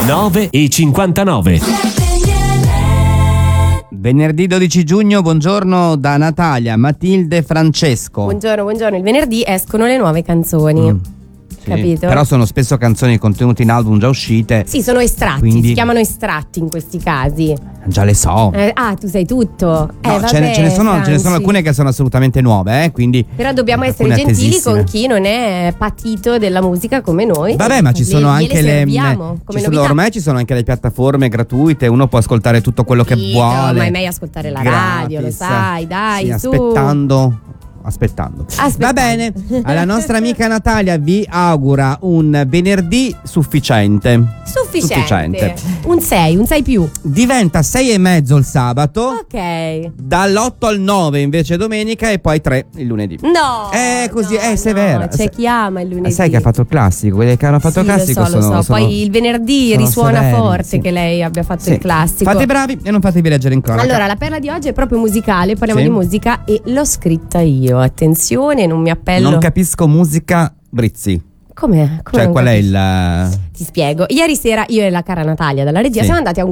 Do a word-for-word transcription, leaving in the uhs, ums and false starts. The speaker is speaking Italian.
nove e cinquantanove. Venerdì dodici giugno, buongiorno da Natalia, Matilde, Francesco. Buongiorno, buongiorno. Il venerdì escono le nuove canzoni. Mm. Sì, capito? Però sono spesso canzoni contenute in album già uscite. Sì, sono estratti, quindi... si chiamano estratti in questi casi. Già le so. Eh, ah, tu sai tutto. Eh, no, vabbè, ce, ne, ce, ne sono, ce ne sono alcune che sono assolutamente nuove, eh, quindi. Però dobbiamo essere gentili con chi non è patito della musica come noi. Vabbè, ma ci sono le, anche le. Serviamo, ci sono, ormai ci sono anche le piattaforme gratuite, uno può ascoltare tutto quello sì, che vuole. Ma è meglio ascoltare la gratis, radio, lo sai, dai, sì, su. aspettando. Aspettando. Aspettando. Va bene, alla nostra amica Natalia vi augura un venerdì sufficiente. Sufficiente. Sufficiente. Un sei, un sei più. Diventa sei e mezzo il sabato. Ok. Dall'otto al nove invece domenica e poi tre il lunedì. No. È così, no, è severa. No, c'è chi ama il lunedì. Sai che ha fatto il classico, quelli che hanno fatto sì, il classico lo so, sono, lo so. sono, Poi il venerdì sono risuona severi, forte sì. che lei abbia fatto sì. il classico. Fate bravi e non fatevi leggere in cronaca. Allora, la perla di oggi è proprio musicale, parliamo sì. di musica e l'ho scritta io. Attenzione, non mi appello. Non capisco musica Brizzi. Come? Cioè, qual capisco? È il. Ti spiego. Ieri sera io e la cara Natalia dalla regia sì. siamo andati a un